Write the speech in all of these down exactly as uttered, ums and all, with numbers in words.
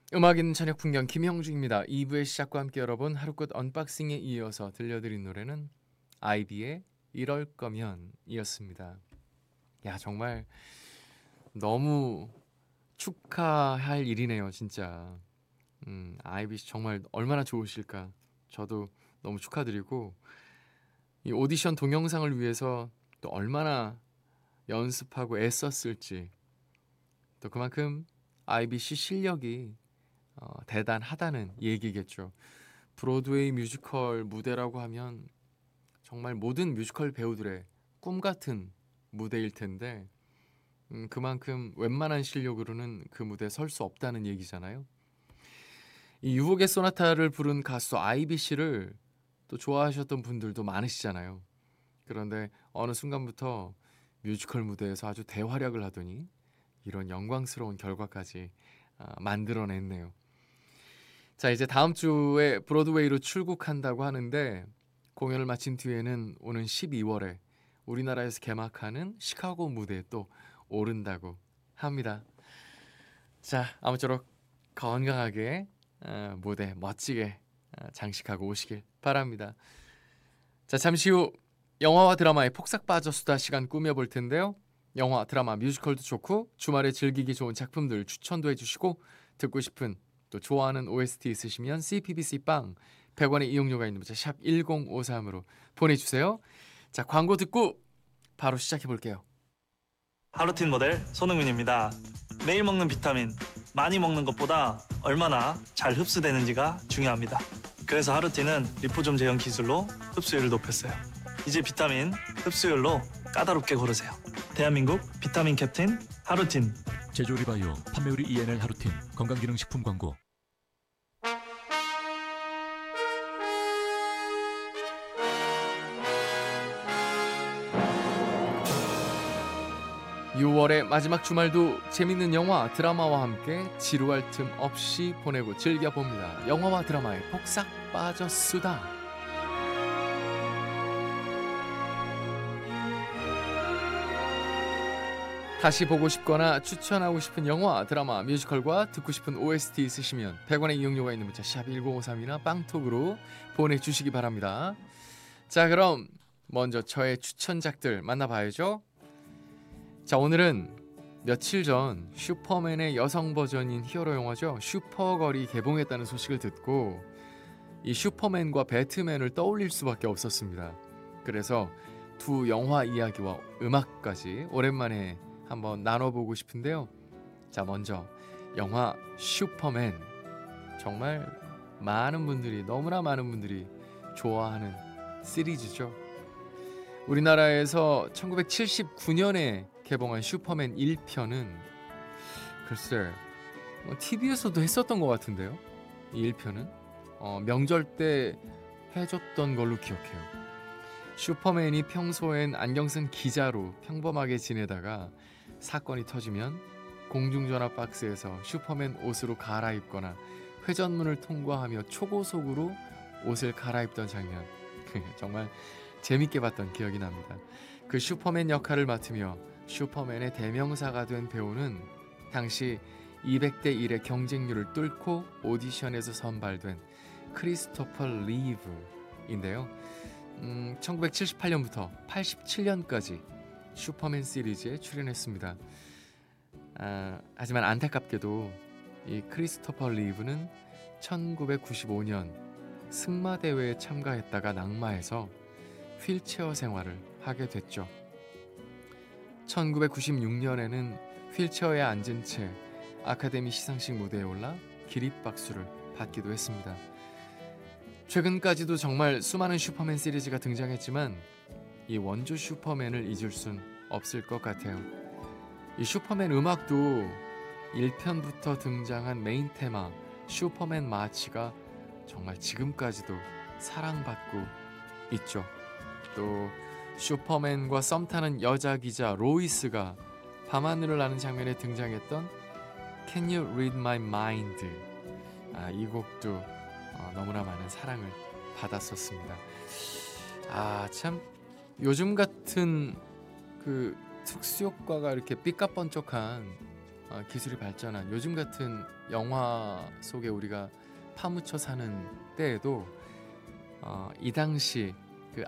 음악 있는 저녁 풍경 김형중입니다. 이 부의 시작과 함께 여러분 하루끝 언박싱에 이어서 들려드린 노래는 아이비의 이럴 거면 이었습니다. 야, 정말 너무 축하할 일이네요, 진짜. 음, 아이비 씨 정말 얼마나 좋으실까. 저도 너무 축하드리고 이 오디션 동영상을 위해서 또 얼마나 연습하고 애썼을지, 또 그만큼 아이비 씨 실력이 어, 대단하다는 얘기겠죠. 브로드웨이 뮤지컬 무대라고 하면 정말 모든 뮤지컬 배우들의 꿈 같은 무대일 텐데, 음, 그만큼 웬만한 실력으로는 그 무대에 설 수 없다는 얘기잖아요. 이 유혹의 소나타를 부른 가수 아이비 씨를 또 좋아하셨던 분들도 많으시잖아요. 그런데 어느 순간부터 뮤지컬 무대에서 아주 대활약을 하더니 이런 영광스러운 결과까지 아, 만들어냈네요. 자, 이제 다음 주에 브로드웨이로 출국한다고 하는데, 공연을 마친 뒤에는 오는 십이월에 우리나라에서 개막하는 시카고 무대에 또 오른다고 합니다. 자, 아무쪼록 건강하게 어, 무대 멋지게 어, 장식하고 오시길 바랍니다. 자, 잠시 후 영화와 드라마의 폭삭 빠져수다 시간 꾸며볼 텐데요. 영화, 드라마, 뮤지컬도 좋고 주말에 즐기기 좋은 작품들 추천도 해주시고, 듣고 싶은 또 좋아하는 오에스티 있으시면 씨피비씨 빵 백 원의 이용료가 있는 문자 샵 일공오삼으로 보내주세요. 자, 광고 듣고 바로 시작해볼게요. 하루틴 모델 손흥민입니다. 매일 먹는 비타민, 많이 먹는 것보다 얼마나 잘 흡수되는지가 중요합니다. 그래서 하루틴은 리포좀 제형 기술로 흡수율을 높였어요. 이제 비타민 흡수율로 까다롭게 고르세요. 대한민국 비타민 캡틴 하루틴. 제조리바이오 판매우리 이엔엘 하루틴 건강기능식품 광고. 유월의 마지막 주말도 재밌는 영화, 드라마와 함께 지루할 틈 없이 보내고 즐겨봅니다. 영화와 드라마의 폭삭 빠져수다. 다시 보고 싶거나 추천하고 싶은 영화, 드라마, 뮤지컬과 듣고 싶은 오에스티 있으시면 백 원의 이용료가 있는 문자 샵 일공오삼이나 빵톡으로 보내주시기 바랍니다. 자, 그럼 먼저 저의 추천작들 만나봐야죠. 자, 오늘은 며칠 전 슈퍼맨의 여성 버전인 히어로 영화죠, 슈퍼걸이 개봉했다는 소식을 듣고 이 슈퍼맨과 배트맨을 떠올릴 수밖에 없었습니다. 그래서 두 영화 이야기와 음악까지 오랜만에 한번 나눠보고 싶은데요. 자, 먼저 영화 슈퍼맨, 정말 많은 분들이, 너무나 많은 분들이 좋아하는 시리즈죠. 우리나라에서 천구백칠십구 년에 개봉한 슈퍼맨 일 편은 글쎄 티비에서도 했었던 것 같은데요. 이 일 편은 어, 명절 때 해줬던 걸로 기억해요. 슈퍼맨이 평소엔 안경 쓴 기자로 평범하게 지내다가 사건이 터지면 공중전화 박스에서 슈퍼맨 옷으로 갈아입거나 회전문을 통과하며 초고속으로 옷을 갈아입던 장면, 정말 재밌게 봤던 기억이 납니다. 그 슈퍼맨 역할을 맡으며 슈퍼맨의 대명사가 된 배우는 당시 이백 대 일의 경쟁률을 뚫고 오디션에서 선발된 크리스토퍼 리브인데요. 음, 천구백칠십팔 년부터 팔십칠 년까지 슈퍼맨 시리즈에 출연했습니다. 아, 하지만 안타깝게도 이 크리스토퍼 리브는 천구백구십오 년 승마대회에 참가했다가 낙마해서 휠체어 생활을 하게 됐죠. 천구백구십육 년에는 휠체어에 앉은 채 아카데미 시상식 무대에 올라 기립박수를 받기도 했습니다. 최근까지도 정말 수많은 슈퍼맨 시리즈가 등장했지만 이 원조 슈퍼맨을 잊을 순 없을 것 같아요. 이 슈퍼맨 음악도 일 편부터 등장한 메인 테마 슈퍼맨 마치가 정말 지금까지도 사랑받고 있죠. 또 슈퍼맨과 썸타는 여자 기자 로이스가 밤하늘을 나는 장면에 등장했던 Can You Read My Mind, 아, 이 곡도 어, 너무나 많은 사랑을 받았었습니다. 아, 참 요즘 같은 그 특수효과가 이렇게 삐까뻔쩍한 어, 기술이 발전한 요즘 같은 영화 속에 우리가 파묻혀 사는 때에도 어, 이 당시 그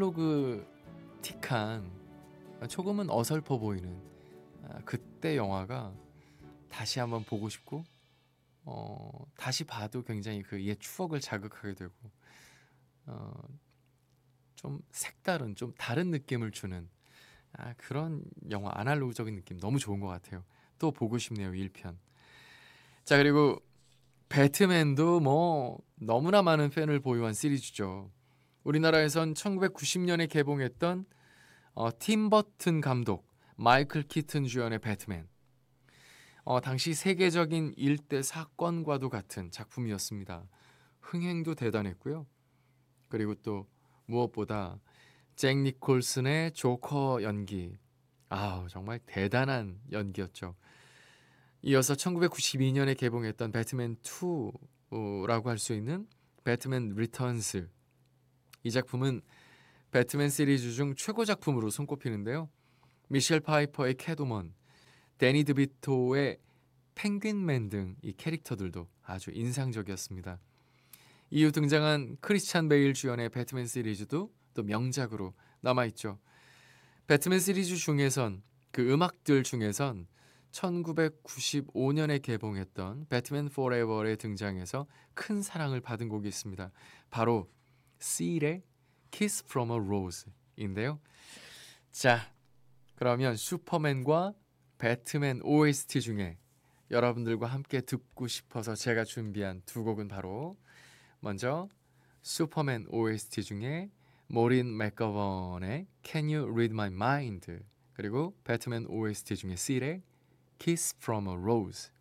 아날로그틱한 조금은 어설퍼 보이는 아, 그때 영화가 다시 한번 보고 싶고 어, 다시 봐도 굉장히 그 옛 추억을 자극하게 되고 어, 좀 색다른 좀 다른 느낌을 주는 아, 그런 영화 아날로그적인 느낌 너무 좋은 것 같아요. 또 보고 싶네요. 일 편. 자, 그리고 배트맨도 뭐 너무나 많은 팬을 보유한 시리즈죠. 우리나라에선 천구백구십 년에 개봉했던 어, 팀 버튼 감독, 마이클 키튼 주연의 배트맨. 어, 당시 세계적인 일대 사건과도 같은 작품이었습니다. 흥행도 대단했고요. 그리고 또 무엇보다 잭 니콜슨의 조커 연기. 아, 정말 대단한 연기였죠. 이어서 천구백구십이 년에 개봉했던 배트맨 투라고 할 수 있는 배트맨 리턴스. 이 작품은 배트맨 시리즈 중 최고 작품으로 손꼽히는데요. 미셸 파이퍼의 캐도먼, 데니 드비토의 펭귄맨 등 이 캐릭터들도 아주 인상적이었습니다. 이후 등장한 크리스찬 베일 주연의 배트맨 시리즈도 또 명작으로 남아있죠. 배트맨 시리즈 중에선 그 음악들 중에선 천구백구십오 년에 개봉했던 배트맨 포레버에 등장해서 큰 사랑을 받은 곡이 있습니다. 바로 Seal의 Kiss from a Rose인데요. 자, 그러면 슈퍼맨과 배트맨 오에스티 중에 여러분들과 함께 듣고 싶어서 제가 준비한 두 곡은 바로 먼저 슈퍼맨 오에스티 중에 모린 맥거번의 Can You Read My Mind, 그리고 배트맨 오에스티 중에 Seal의 Kiss from a Rose